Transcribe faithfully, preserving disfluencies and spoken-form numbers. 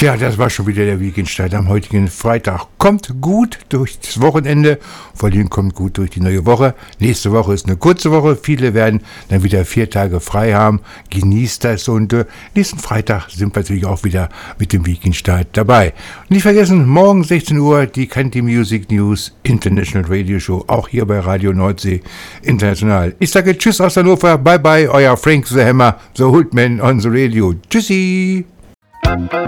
Tja, das war schon wieder der Weekendstart am heutigen Freitag. Kommt gut durchs Wochenende, vor allem kommt gut durch die neue Woche. Nächste Woche ist eine kurze Woche, viele werden dann wieder vier Tage frei haben. Genießt das und äh, nächsten Freitag sind wir natürlich auch wieder mit dem Weekendstart dabei. Und nicht vergessen, morgen sechzehn Uhr die Country Music News International Radio Show, auch hier bei Radio Nordsee International. Ich sage Tschüss aus Hannover, bye bye, euer Frank the Hammer, the Hoodman on the Radio. Tschüssi!